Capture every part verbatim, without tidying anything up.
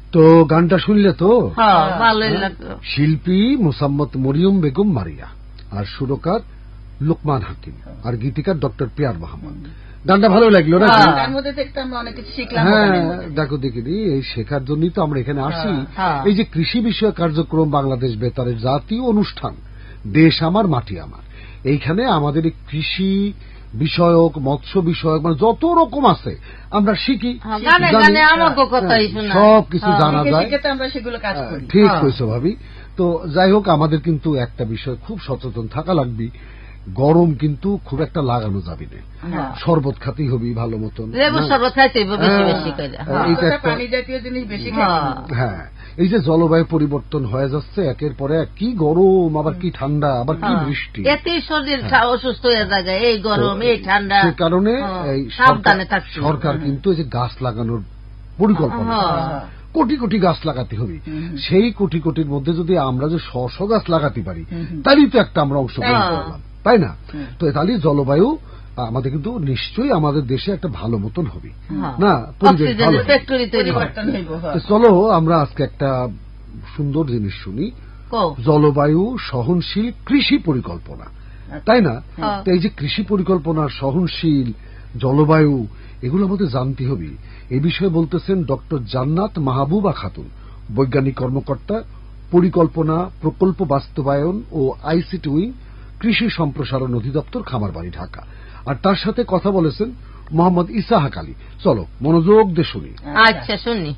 তো গানটা শুনলে তো ভালোই লাগলো। শিল্পী মোসাম্মত মরিয়ম বেগম মারিয়া, আর সুরকার লোকমান হাকিম, আর গীতিকার ডক্টর পিয়ার মোহাম্মদ। গানটা ভালো লাগলো না? হ্যাঁ, দেখো দেখিনি, এই শেখার জন্যই তো আমরা এখানে আসি। এই যে কৃষি বিষয়ক কার্যক্রম বাংলাদেশ বেতারের জাতীয় অনুষ্ঠান দেশ আমার মাটি আমার, এইখানে আমাদের কৃষি বিষয়ক, মৎস্য বিষয়ক, মানে যত রকম আছে আমরা শিখি, সব কিছু জানা যায়। ঠিক কইছো ভাবি। তো যাই হোক, আমাদের কিন্তু একটা বিষয় খুব সচেতন থাকা লাগবে, গরম কিন্তু খুব একটা লাগানো যাবে না, শরবত খাতেই হবি ভালো মতন, হ্যাঁ। এই যে জলবায়ু পরিবর্তন হয়ে যাচ্ছে একের পরে এক, কি গরম, আবার কি ঠান্ডা, আবার কি বৃষ্টি, এতেই শরীর অসুস্থ হয়ে যায়। এই গরম, এই ঠান্ডা, সে কারণে এই সরকার কিন্তু এই যে গাছ লাগানোর পরিকল্পনা, কোটি কোটি গাছ লাগাতে হবে। সেই কোটি কোটির মধ্যে যদি আমরা যে শ শ গাছ লাগাতে পারি, তারই তো একটা আমরা অংশগ্রহণ করলাম, তাই না? তো তাহলে জলবায়ু আমাদের কিন্তু নিশ্চয়ই আমাদের দেশে একটা ভালো মতন হবে না, পরিবেশ ভালো। চলো আমরা আজকে একটা সুন্দর জিনিস শুনি, জলবায়ু সহনশীল কৃষি পরিকল্পনা, তাই না? তো এই যে কৃষি পরিকল্পনা, সহনশীল জলবায়ু, এগুলো আমাদের জানতে হবে। এই বিষয়ে বলতেছেন ডক্টর জান্নাত মাহবুবা খাতুন, বৈজ্ঞানিক কর্মকর্তা, পরিকল্পনা প্রকল্প বাস্তবায়ন ও আইসিটি উইং, কৃষি সম্প্রসারণ অধিদপ্তর, খামারবাড়ি, ঢাকা। আর তার সাথে কথা বলেছেন মোহাম্মদ ইসাহাক আলী। চলো মনোযোগ দিয়ে শুনি। আচ্ছা, শুনি।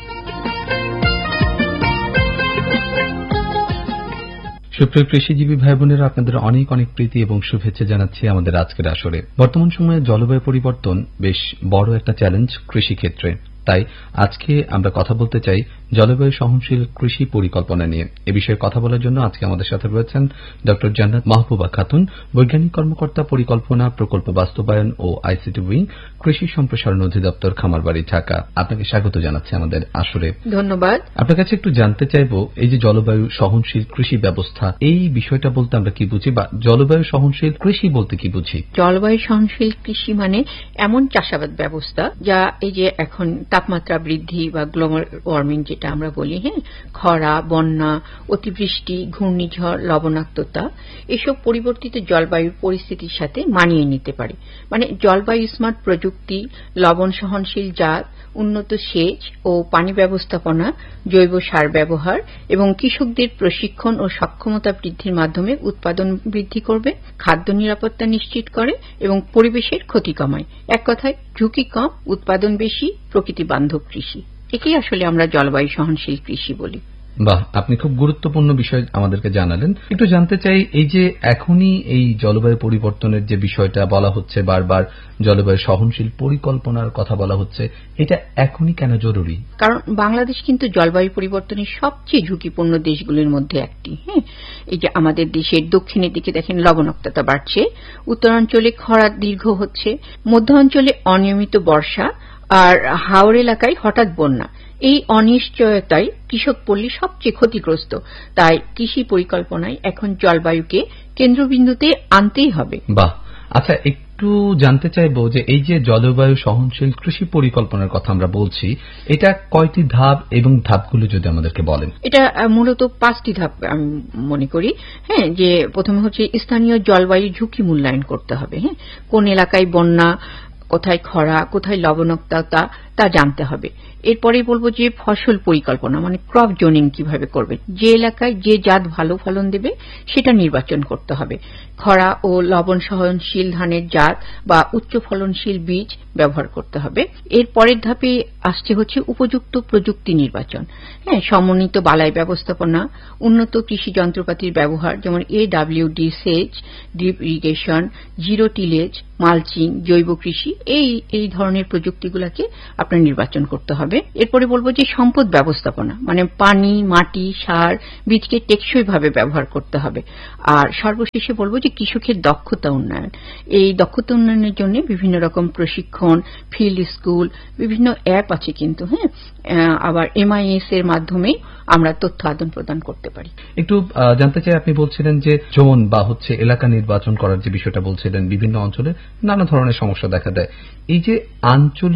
সুপ্রিয় কৃষিজীবী ভাই বোনেরা, আপনাদের অনেক অনেক প্রীতি এবং শুভেচ্ছা জানাচ্ছি আমাদের আজকের আসরে। বর্তমান সময়ে জলবায়ু পরিবর্তন বেশ বড় একটা চ্যালেঞ্জ কৃষিক্ষেত্রে, তাই আজকে আমরা কথা বলতে চাই জলবায়ু সহনশীল কৃষি পরিকল্পনা নিয়ে। এ বিষয়ে কথা বলার জন্য আজকে আমাদের সাথে রয়েছেন ডক্টর জান্নাত মাহবুবা খাতুন, বৈজ্ঞানিক কর্মকর্তা, পরিকল্পনা প্রকল্প বাস্তবায়ন ও আইসিটি উইং, কৃষি সম্প্রসারণ অধিদপ্তর, খামারবাড়ি, ঢাকা। আপনাকে স্বাগত জানাচ্ছি আমাদের আসরে। ধন্যবাদ। আপনার কাছে একটু জানতে চাইব, এই যে জলবায়ু সহনশীল কৃষি ব্যবস্থা, এই বিষয়টা বলতে আমরা কি বুঝি, বা জলবায়ু সহনশীল কৃষি বলতে কি বুঝি? জলবায়ু সহনশীল কৃষি মানে এমন চাষাবাদ ব্যবস্থা যা এই যে এখন তাপমাত্রা বৃদ্ধি বা গ্লোবাল ওয়ার্মিং যেটা আমরা বলি, হ্যাঁ, খরা, বন্যা, অতিবৃষ্টি, ঘূর্ণিঝড়, লবণাক্ততা, এসব পরিবর্তিত জলবায়ুর পরিস্থিতির সাথে মানিয়ে নিতে পারে। মানে জলবায়ু স্মার্ট প্রযুক্তি, লবণ সহনশীল জাত, উন্নত সেচ ও পানি ব্যবস্থাপনা, জৈব সার ব্যবহার এবং কৃষকদের প্রশিক্ষণ ও সক্ষমতা বৃদ্ধির মাধ্যমে উৎপাদন বৃদ্ধি করবে, খাদ্য নিরাপত্তা নিশ্চিত করে এবং পরিবেশের ক্ষতি কমায়। এক কথায় ঝুঁকি কম, উৎপাদন বেশি, প্রকৃতি বান্ধব কৃষি। একেই আসলে আমরা জলবায়ু সহনশীল কৃষি বলি। বাহ, আপনি খুব গুরুত্বপূর্ণ বিষয় আমাদেরকে জানালেন। একটু জানতে চাই, এই যে এখনই এই জলবায়ু পরিবর্তনের যে বিষয়টা বলা হচ্ছে, বারবার জলবায়ু সহনশীল পরিকল্পনার কথা বলা হচ্ছে, এটা এখনই কেন জরুরি? কারণ বাংলাদেশ কিন্তু জলবায়ু পরিবর্তনের সবচেয়ে ঝুঁকিপূর্ণ দেশগুলির মধ্যে একটি। হ্যাঁ, এই যে আমাদের দেশের দক্ষিণের দিকে দেখেন লবণাক্ততা বাড়ছে, উত্তরাঞ্চলে খরা দীর্ঘ হচ্ছে, মধ্য অঞ্চলে অনিয়মিত বর্ষা, আর হাওড় এলাকায় হঠাৎ বন্যা। এই অনিশ্চয়তায় কৃষক পল্লী সবচেয়ে ক্ষতিগ্রস্ত। তাই কৃষি পরিকল্পনায় এখন জলবায়ুকে কেন্দ্রবিন্দুতে আনতেই হবে। বাহ, আচ্ছা, একটু জানতে চাইব যে এই যে জলবায়ু সহনশীল কৃষি পরিকল্পনার কথা আমরা বলছি, এটা কয়টি ধাপ এবং ধাপগুলো যদি আমাদেরকে বলেন। এটা মূলত পাঁচটি ধাপ আমি মনে করি। হ্যাঁ, যে প্রথমে হচ্ছে স্থানীয় জলবায়ু ঝুঁকি মূল্যায়ন করতে হবে। হ্যাঁ, কোন এলাকায় বন্যা, কোথায় খরা, কোথায় লবণাক্ততা, তা জানতে হবে। এরপরে বলবো যে ফসল পরিকল্পনা, মানে ক্রপ জোনিং কিভাবে করবে, যে এলাকায় যে জাত ভালো ফলন দেবে সেটা নির্বাচন করতে হবে। খরা ও লবণ সহনশীল ধানের জাত বা উচ্চ ফলনশীল বীজ ব্যবহার করতে হবে। এর পরের ধাপে আসছে হচ্ছে উপযুক্ত প্রযুক্তি নির্বাচন। হ্যাঁ, সমন্বিত বালাই ব্যবস্থাপনা, উন্নত কৃষি যন্ত্রপাতির ব্যবহার, যেমন এ ডাব্লিউ ডি সেচ, drip irrigation, zero tillage, mulching, জৈব কৃষি, এই এই ধরনের প্রযুক্তিগুলোকে আপনার নির্বাচন করতে হবে। এরপরে বলবো যে সম্পদ ব্যবস্থাপনা, মানে পানি, মাটি, সার, বীজকে টেকসইভাবে ব্যবহার করতে হবে। আর সর্বশেষে বলবো যে কৃষকের দক্ষতা উন্নয়ন। এই দক্ষতা উন্নয়নের জন্য বিভিন্ন রকম প্রশিক্ষণ, ফিল্ড স্কুল, বিভিন্ন অ্যাপ আছে কিন্তু। হ্যাঁ, আবার এমআইএস এর মাধ্যমে আমরা তথ্য আদান প্রদান করতে পারি। একটু জানতে চাই, আপনি বলছিলেন যে জোন বা হচ্ছে এলাকা নির্বাচন করার যে বিষয়টা বলছিলেন, বিভিন্ন অঞ্চলে নানা ধরনের সমস্যা দেখা দেয়। এই যে আঞ্চলিক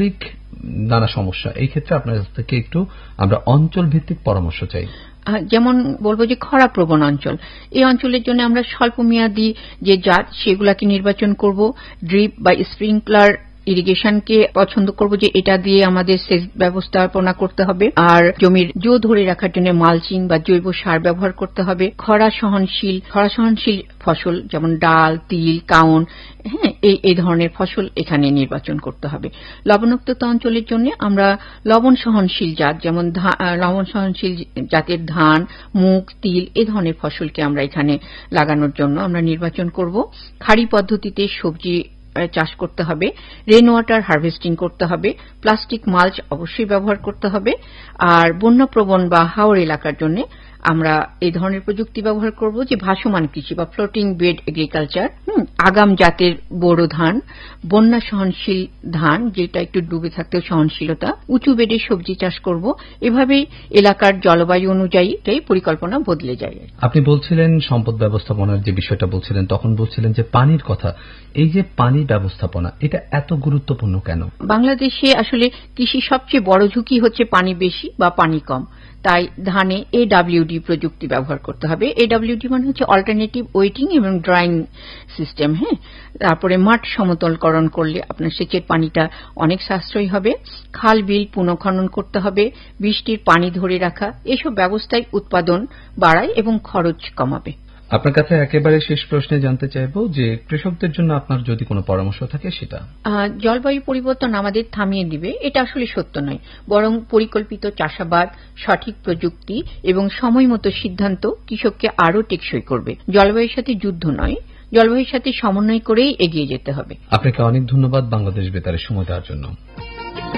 নানা সমস্যা, এই ক্ষেত্রে আপনার কাছ থেকে একটু আমরা অঞ্চল ভিত্তিক পরামর্শ চাই। যেমন বলবো যে খরা প্রবণ অঞ্চল, এই অঞ্চলের জন্য আমরা স্বল্পমেয়াদী যে জাত সেগুলাকে নির্বাচন করব। ড্রিপ বা স্প্রিংকলার ইরিগেশনকে পছন্দ করব, যে এটা দিয়ে আমাদের সেচ ব্যবস্থাপনা করতে হবে। আর জমির জো ধরে রাখার জন্য মালচিং বা জৈব সার ব্যবহার করতে হবে। খরা সহনশীল খরা সহনশীল ফসল যেমন ডাল, তিল, কাউন, হ্যাঁ এই এই ধরনের ফসল এখানে নির্বাচন করতে হবে। লবণাক্ততা অঞ্চলের জন্য আমরা লবণ সহনশীল জাত যেমন লবণ সহনশীল জাতের ধান, মুগ, তিল এই ধরনের ফসলকে আমরা এখানে লাগানোর জন্য আমরা নির্বাচন করব। খাড়ি পদ্ধতিতে সবজি চাষ করতে হবে। রেন ওয়াটার হারভেস্টিং করতে হবে। প্লাস্টিক মাল্চ অবশ্যই ব্যবহার করতে হবে। আর বন্যাপ্রবণ বা হাওর এলাকার জন্য আমরা এই ধরনের প্রযুক্তি ব্যবহার করব, যে ভাসমান কৃষি বা ফ্লোটিং বেড এগ্রিকালচার, আগাম জাতের বোরো ধান, বন্যা সহনশীল ধান যেটা একটু ডুবে থাকতেও সহনশীলতা, উঁচু বেডে সবজি চাষ করব। এভাবেই এলাকার জলবায়ু অনুযায়ী এই পরিকল্পনা বদলে যায়। আপনি বলছিলেন সম্পদ ব্যবস্থাপনার যে বিষয়টা বলছিলেন, তখন বলছিলেন যে পানির কথা। এই যে পানি ব্যবস্থাপনা, এটা এত গুরুত্বপূর্ণ কেন? বাংলাদেশে আসলে কৃষি সবচেয়ে বড় ঝুঁকি হচ্ছে পানি বেশি বা পানি কম। তাই ধানে এডব্লিউডি প্রযুক্তি ব্যবহার করতে হবে। এডব্লিউডি মানে হচ্ছে অল্টারনেটিভ ওয়েটিং এবং ড্রাইং সিস্টেম। হ্যাঁ, তারপরে মাঠ সমতলকরণ করলে আপনার সেচের পানিটা অনেক সাশ্রয়ী হবে। খাল বিল পুনঃখনন করতে হবে। বৃষ্টির পানি ধরে রাখা, এসব ব্যবস্থায় উৎপাদন বাড়ায় এবং খরচ কমাবে। আপনার কাছে একেবারে শেষ প্রশ্নে জানতে চাইব যে কৃষকদের জন্য আপনার যদি কোনো পরামর্শ থাকে সেটা। জলবায়ু পরিবর্তন আমাদের থামিয়ে দিবে এটা আসলে সত্য নয়, বরং পরিকল্পিত চাষাবাদ, সঠিক প্রযুক্তি এবং সময়মতো সিদ্ধান্ত কৃষককে আরও টেকসই করবে। জলবায়ুর সাথে যুদ্ধ নয়, জলবায়ুর সাথে সমন্বয় করেই এগিয়ে যেতে হবে। আপনাকে অনেক ধন্যবাদ বাংলাদেশ বেতারে সময় দেওয়ার জন্য।